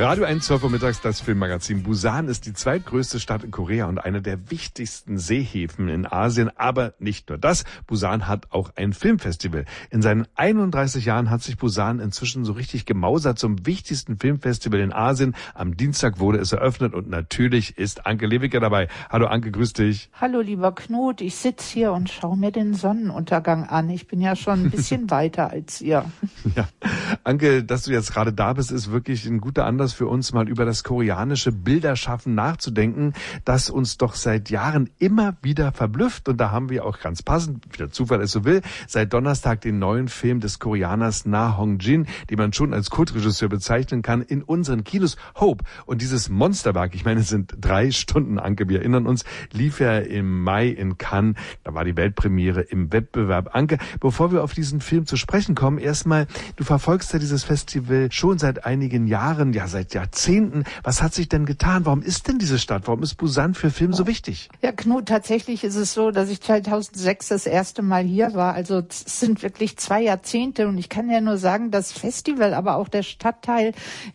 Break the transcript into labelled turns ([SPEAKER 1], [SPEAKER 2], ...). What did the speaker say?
[SPEAKER 1] Radio 1, 12 Uhr mittags, das Filmmagazin. Busan ist die zweitgrößte Stadt in Korea und eine der wichtigsten Seehäfen in Asien. Aber nicht nur das, Busan hat auch ein Filmfestival. In seinen 31 Jahren hat sich Busan inzwischen so richtig gemausert zum wichtigsten Filmfestival in Asien. Am Dienstag wurde es eröffnet und natürlich ist Anke Lewicke dabei. Hallo Anke, grüß dich.
[SPEAKER 2] Hallo lieber Knut, ich sitze hier und schaue mir den Sonnenuntergang an. Ich bin ja schon ein bisschen weiter als ihr.
[SPEAKER 1] Ja, Anke, dass du jetzt gerade da bist, ist wirklich ein guter Anlass für uns, mal über das koreanische Bilderschaffen nachzudenken, das uns doch seit Jahren immer wieder verblüfft. Und da haben wir auch ganz passend, wie der Zufall es so will, seit Donnerstag den neuen Film des Koreaners Na Hong-jin, den man schon als Kultregisseur bezeichnen kann, in unseren Kinos. Hope. Und dieses Monsterwerk, ich meine, es sind 3 Stunden, Anke, wir erinnern uns, lief ja im Mai in Cannes. Da war die Weltpremiere im Wettbewerb. Anke, bevor wir auf diesen Film zu sprechen kommen, erstmal, du verfolgst ja dieses Festival schon seit einigen Jahren, ja seit Jahrzehnten. Was hat sich denn getan? Warum ist denn diese Stadt, warum ist Busan für Film so wichtig?
[SPEAKER 2] Ja, Knut, tatsächlich ist es so, dass ich 2006 das erste Mal hier war. Also es sind wirklich 2 Jahrzehnte und ich kann ja nur sagen, das Festival, aber auch der Stadtteil